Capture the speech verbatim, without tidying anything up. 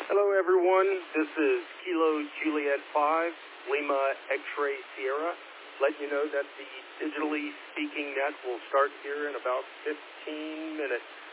Hello, everyone. This is Kilo Juliet five, Lima X-Ray Sierra. Letting you know that the Digitally Speaking Net will start here in about fifteen minutes.